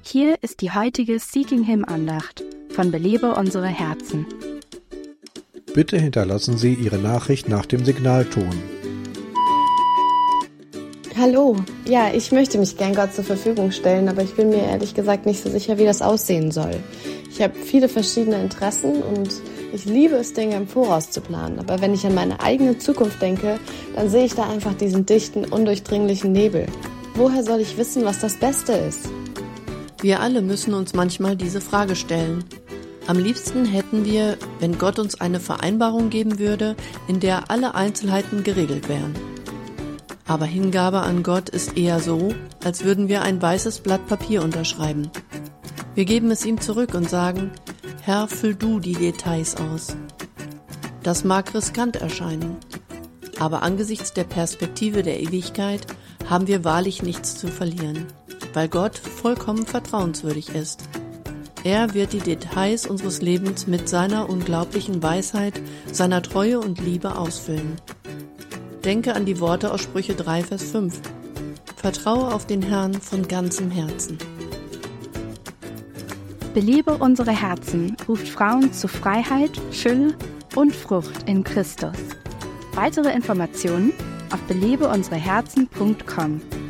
Hier ist die heutige Seeking Him Andacht von Belebe unsere Herzen. Bitte hinterlassen Sie Ihre Nachricht nach dem Signalton. Hallo, ja, ich möchte mich gern Gott zur Verfügung stellen, aber ich bin mir ehrlich gesagt nicht so sicher, wie das aussehen soll. Ich habe viele verschiedene Interessen und ich liebe es, Dinge im Voraus zu planen. Aber wenn ich an meine eigene Zukunft denke, dann sehe ich da einfach diesen dichten, undurchdringlichen Nebel. Woher soll ich wissen, was das Beste ist? Wir alle müssen uns manchmal diese Frage stellen. Am liebsten hätten wir, wenn Gott uns eine Vereinbarung geben würde, in der alle Einzelheiten geregelt wären. Aber Hingabe an Gott ist eher so, als würden wir ein weißes Blatt Papier unterschreiben. Wir geben es ihm zurück und sagen, Herr, füll du die Details aus. Das mag riskant erscheinen, aber angesichts der Perspektive der Ewigkeit haben wir wahrlich nichts zu verlieren, weil Gott vollkommen vertrauenswürdig ist. Er wird die Details unseres Lebens mit seiner unglaublichen Weisheit, seiner Treue und Liebe ausfüllen. Denke an die Worte aus Sprüche 3, Vers 5. Vertraue auf den Herrn von ganzem Herzen. Belebe unsere Herzen ruft Frauen zu Freiheit, Fülle und Frucht in Christus. Weitere Informationen auf belebeunsereherzen.com.